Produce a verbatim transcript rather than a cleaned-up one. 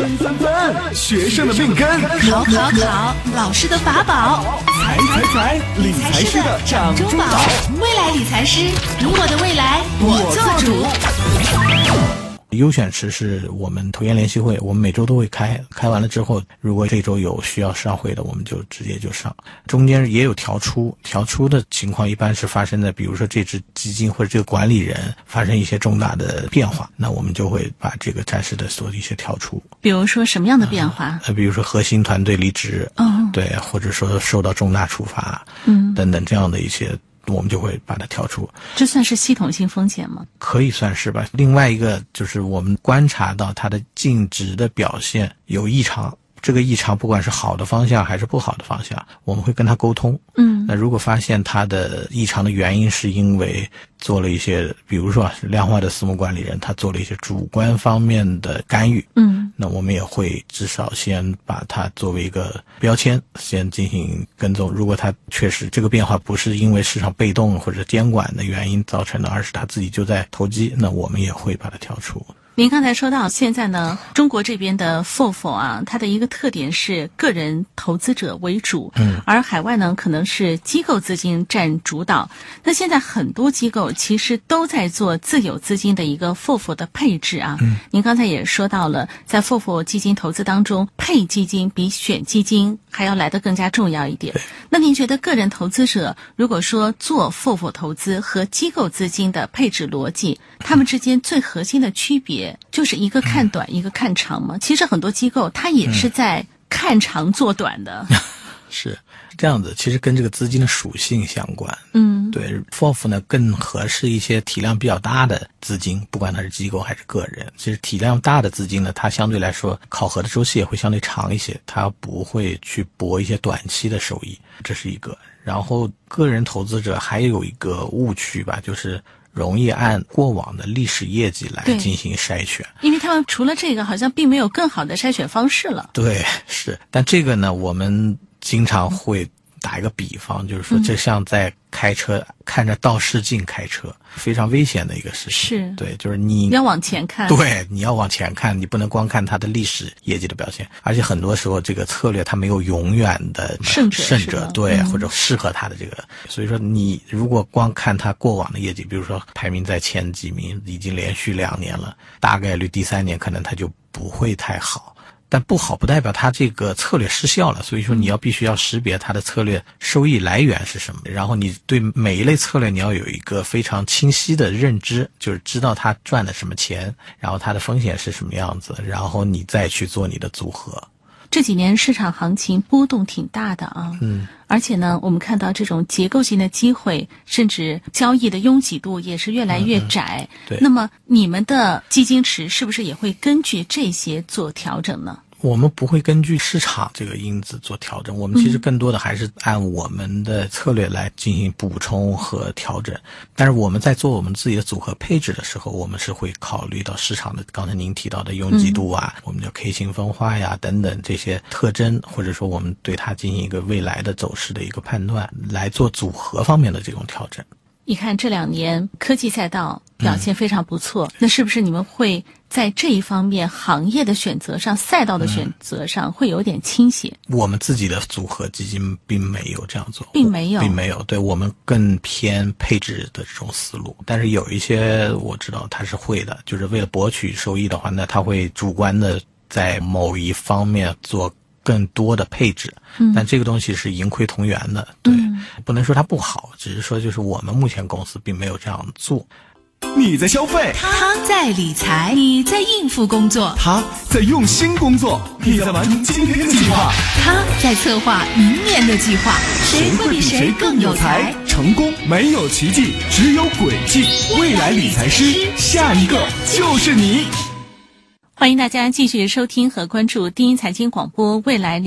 分分分，学生的命根； 考考考，老师的法宝； 财财财，理财师的掌中宝。 未来理财师，你我的未来，我做主。 优选池是我们投研联席会，我们每周都会开，开完了之后，如果这周有需要上会的，我们就直接就上。中间也有调出，调出的情况一般是发生在，比如说这支基金或者这个管理人发生一些重大的变化，那我们就会把这个暂时的做一些调出。 比如说什么样的变化？ 呃，比如说核心团队离职， 哦， 对，或者说受到重大处罚， 嗯， 等等这样的一些。我们就会把它调出。 这算是系统性风险吗？ 可以算是吧。另外一个就是我们观察到它的净值的表现有异常，这个异常不管是好的方向还是不好的方向，我们会跟他沟通。 嗯， 那如果发现它的异常的原因是因为做了一些，比如说量化的私募管理人他做了一些主观方面的干预， 嗯， 那我们也会至少先把它作为一个标签先进行跟踪。如果它确实这个变化不是因为市场被动或者监管的原因造成的，而是他自己就在投机，那我们也会把它调出。 您刚才说到现在呢，中国这边的 F O F 啊，它的一个特点是个人投资者为主， 嗯， 而海外呢可能是机构资金占主导。那现在很多机构其实都在做自有资金的一个 F O F 的配置啊。 嗯， 您刚才也说到了，在 F O F 基金投资当中，配基金比选基金还要来得更加重要一点。那您觉得个人投资者如果说做 F O F 投资和机构资金的配置逻辑，他们之间最核心的区别就是一个看短、嗯、一个看长吗？其实很多机构它也是在看长做短的。嗯、 是这样子，其实跟这个资金的属性相关。 嗯， 对 F O F 呢更合适一些体量比较大的资金，不管它是机构还是个人。其实体量大的资金呢，它相对来说考核的周期也会相对长一些，它不会去搏一些短期的收益，这是一个。然后个人投资者还有一个误区吧，就是容易按过往的历史业绩来进行筛选， 因为他们除了这个好像并没有更好的筛选方式了。 对，是。但这个呢，我们经常会打一个比方，就是说这像在开车、嗯、看着倒视镜开车，非常危险的一个事情。 是， 对，就是你要往前看。 对，你要往前看，你不能光看它的历史业绩的表现。而且很多时候这个策略它没有永远的胜者， 胜者对、 嗯， 或者适合它的这个。所以说你如果光看它过往的业绩，比如说排名在前几名，已经连续两年了，大概率第三年可能它就不会太好。但不好不代表它这个策略失效了，所以说你要必须要识别它的策略收益来源是什么，然后你对每一类策略你要有一个非常清晰的认知，就是知道它赚的什么钱，然后它的风险是什么样子，然后你再去做你的组合。 这几年市场行情波动挺大的啊， 嗯， 而且呢，我们看到这种结构性的机会，甚至交易的拥挤度也是越来越窄。 嗯、对， 那么你们的基金池是不是也会根据这些做调整呢？ 我们不会根据市场这个因子做调整，我们其实更多的还是按我们的策略来进行补充和调整。但是我们在做我们自己的组合配置的时候，我们是会考虑到市场的刚才您提到的拥挤度啊、嗯、我们叫 K 型分化呀等等这些特征，或者说我们对它进行一个未来的走势的一个判断，来做组合方面的这种调整。 你看这两年科技赛道表现非常不错、嗯、那是不是你们会在这一方面行业的选择上、赛道的选择上会有点倾斜？ 我们自己的组合基金并没有这样做， 并没有并没有对，我们更偏配置的这种思路。但是有一些我知道他是会的，就是为了博取收益的话，那他会主观的在某一方面做更多的配置， 嗯， 但这个东西是盈亏同源的，对、 嗯， 不能说它不好，只是说就是我们目前公司并没有这样做。 你在消费， 他在理财，你在应付工作， 他在用心工作，你在完成今天的计划， 他在策划明年的计划。谁会比谁更有才？ 成功没有奇迹，只有轨迹。未来理财师，下一个就是你。 欢迎大家继续收听和关注第一财经广播未来